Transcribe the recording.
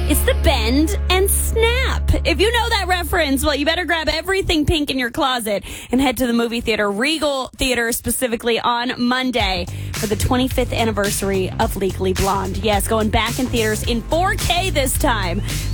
It's the bend and snap. If you know that reference, well, you better grab everything pink in your closet and head to the movie theater, Regal Theater specifically, on Monday for the 25th anniversary of Legally Blonde. Yes, going back in theaters in 4K this time.